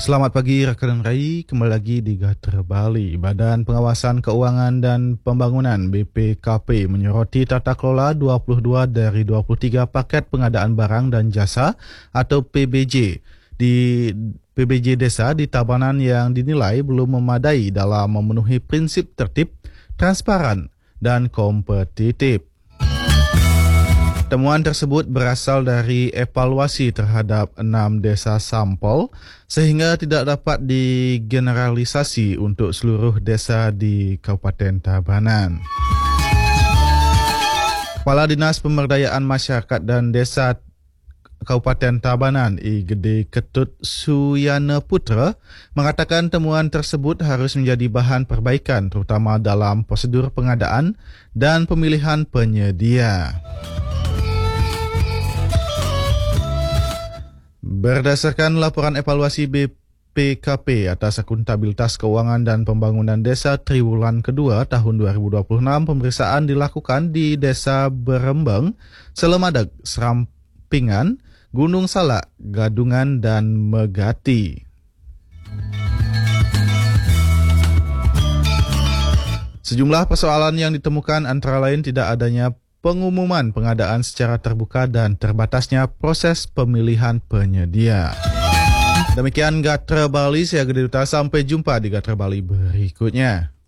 Selamat pagi rekan Rai, kembali lagi di Gatra Bali. Badan Pengawasan Keuangan dan Pembangunan BPKP menyoroti tata kelola 22 dari 23 paket pengadaan barang dan jasa atau PBJ di PBJ Desa di Tabanan yang dinilai belum memadai dalam memenuhi prinsip tertib, transparan, dan kompetitif. Temuan tersebut berasal dari evaluasi terhadap 6 desa sampel sehingga tidak dapat digeneralisasi untuk seluruh desa di Kabupaten Tabanan. Kepala Dinas Pemberdayaan Masyarakat dan Desa Kabupaten Tabanan I Gede Ketut Suyana Putra mengatakan temuan tersebut harus menjadi bahan perbaikan terutama dalam prosedur pengadaan dan pemilihan penyedia. Berdasarkan laporan evaluasi BPKP atas akuntabilitas keuangan dan pembangunan desa triwulan kedua tahun 2026, pemeriksaan dilakukan di Desa Berembang, Selemadag, Serampingan, Gunung Salak, Gadungan, dan Megati. Sejumlah persoalan yang ditemukan antara lain tidak adanya pengumuman pengadaan secara terbuka dan terbatasnya proses pemilihan penyedia. Demikian Gatra Bali, saya Gede Duta. Sampai jumpa di Gatra Bali berikutnya.